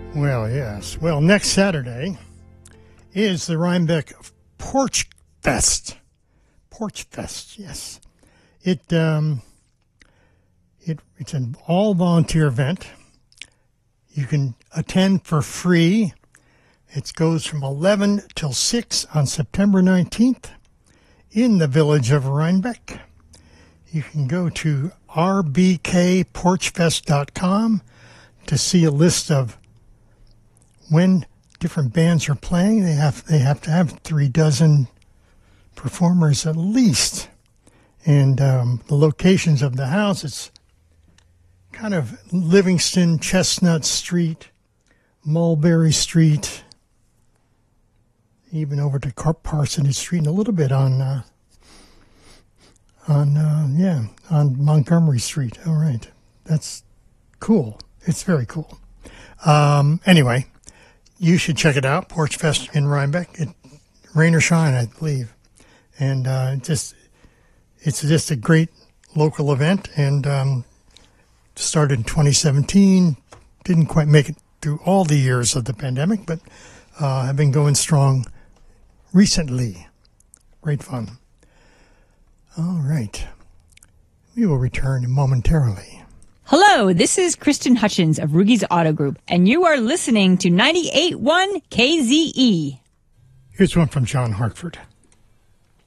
Well, yes. Well, next Saturday is the Rhinebeck Porch Fest. Porch Fest, yes. It's an all-volunteer event. You can attend for free. It goes from 11 till 6 on September 19th in the village of Rhinebeck. You can go to rbkporchfest.com to see a list of when different bands are playing. They have to have 36 performers at least. And the locations of the house, it's kind of Livingston, Chestnut Street, Mulberry Street, even over to Parsonage Street, and a little bit on Montgomery Street. All right. That's cool. It's very cool. Anyway, you should check it out, Porch Fest in Rhinebeck. Rain or shine, I believe. And it's just a great local event, and started in 2017. Didn't quite make it through all the years of the pandemic, but have been going strong recently. Great fun. All right. We will return momentarily. Hello, this is Kristen Hutchins of Rugy's Auto Group, and you are listening to 98.1 KZE. Here's one from John Hartford.